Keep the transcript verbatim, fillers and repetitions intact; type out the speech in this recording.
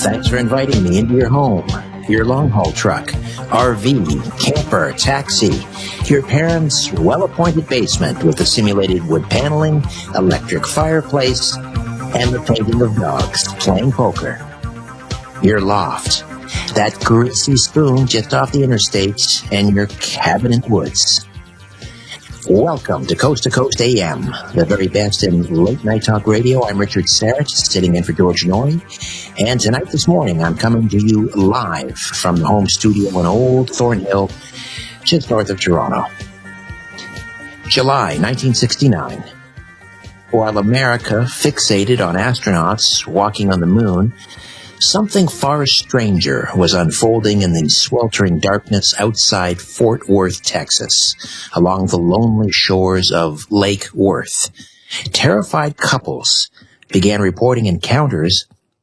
Thanks for inviting me into your home, your long-haul truck, R V, camper, taxi, your parents' well-appointed basement with the simulated wood paneling, electric fireplace, and the painting of dogs playing poker. Your loft, that greasy spoon just off the interstate, and your cabin in the woods. Welcome to Coast to Coast A M, the very best in late night talk radio. I'm Richard Sarrett, sitting in for George Noy. And tonight, this morning, I'm coming to you live from the home studio in Old Thornhill, just north of Toronto. July nineteen sixty-nine. While America fixated on astronauts walking on the moon, something far stranger was unfolding in the sweltering darkness outside Fort Worth, Texas, along the lonely shores of Lake Worth. Terrified couples began reporting encounters